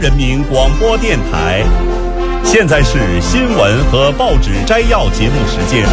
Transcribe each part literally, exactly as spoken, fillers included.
人民广播电台，现在是新闻和报纸摘要节目时间。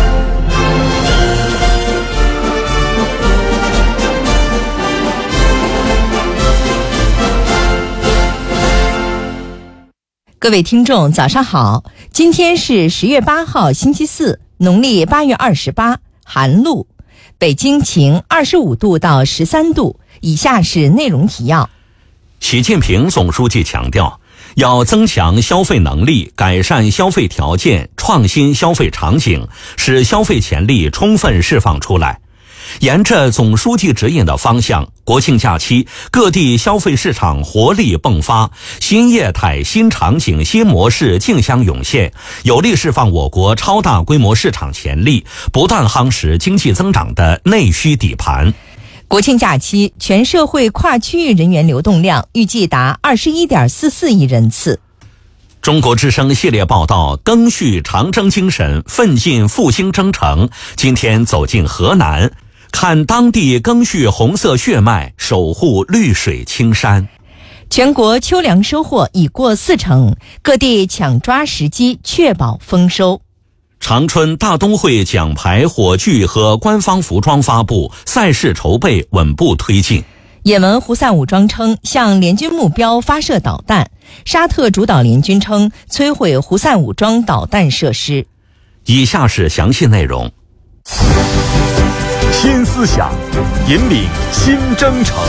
各位听众早上好，今天是十月八号星期四，农历八月二十八，寒露。北京晴，二十五度到十三度。以下是内容提要。 习近平总书记强调，要增强消费能力，改善消费条件，创新消费场景，使消费潜力充分释放出来。沿着总书记指引的方向，国庆假期各地消费市场活力迸发，新业态、新场景、新模式竞相涌现，有力释放我国超大规模市场潜力，不断夯实经济增长的内需底盘。 国庆假期，全社会跨区域人员流动量预计达 二十一点四四亿人次。 中国之声系列报道，赓续长征精神，奋进复兴征程，今天走进河南，看当地赓续红色血脉，守护绿水青山。 全国秋粮收获已过四成，各地抢抓时机，确保丰收。 长春大冬会奖牌、火炬和官方服装发布，赛事筹备稳步推进。 也门胡塞武装称向联军目标发射导弹，沙特主导联军称摧毁胡塞武装导弹设施。 以下是详细内容。 新思想，引领新征程。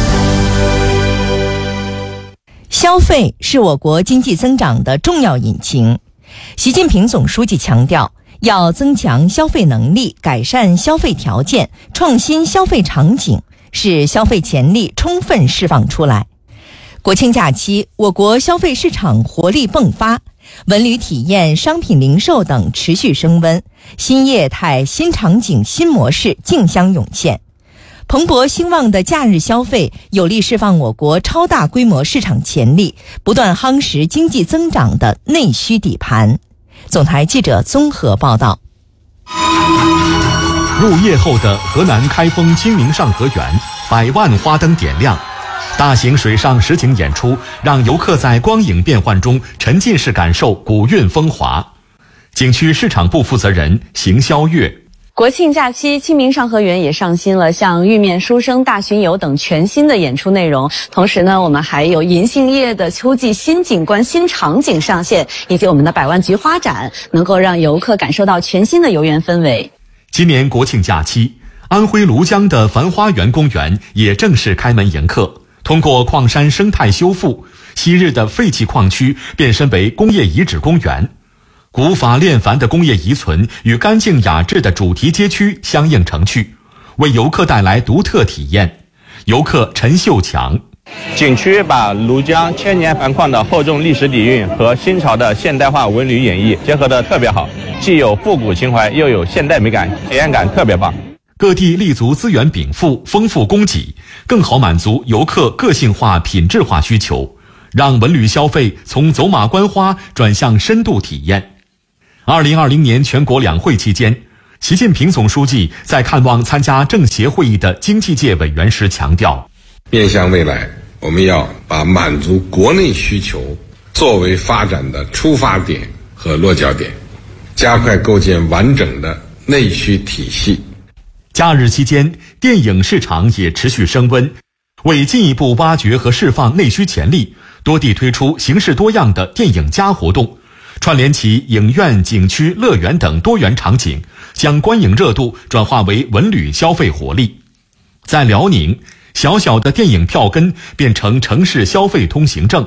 消费是我国经济增长的重要引擎。习近平总书记强调，要增强消费能力，改善消费条件，创新消费场景，使消费潜力充分释放出来。国庆假期，我国消费市场活力迸发，文旅体验、商品零售等持续升温，新业态、新场景、新模式竞相涌现。蓬勃兴旺的假日消费有力释放我国超大规模市场潜力，不断夯实经济增长的内需底盘。总台记者综合报道。 入夜后的河南开封清明上河园，百万花灯点亮，大型水上实景演出让游客在光影变幻中沉浸式感受古韵风华。景区市场部负责人邢霄月， 国庆假期，清明上河园也上新了像玉面书生、大巡游等全新的演出内容。同时呢，我们还有银杏叶的秋季新景观、新场景上线，以及我们的百万菊花展，能够让游客感受到全新的游园氛围。 今年国庆假期，安徽庐江的繁花园公园也正式开门迎客。通过矿山生态修复，昔日的废弃矿区变身为工业遗址公园。古法炼繁的工业遗存与干净雅致的主题街区相映成趣，为游客带来独特体验。游客陈秀强， 景区把庐江千年繁矿的厚重历史底蕴和新潮的现代化文旅演绎结合得特别好，既有复古情怀，又有现代美感，体验感特别棒。 各地立足资源禀赋，丰富供给，更好满足游客个性化、品质化需求，让文旅消费从走马观花转向深度体验。二零二零年全国两会期间，习近平总书记在看望参加政协会议的经济界委员时强调， 面向未来，我们要把满足国内需求作为发展的出发点和落脚点，加快构建完整的内需体系。 假日期间，电影市场也持续升温。为进一步挖掘和释放内需潜力，多地推出形式多样的电影加活动，串联起影院、景区、乐园等多元场景，将观影热度转化为文旅消费活力。在辽宁，小小的电影票根变成城市消费通行证，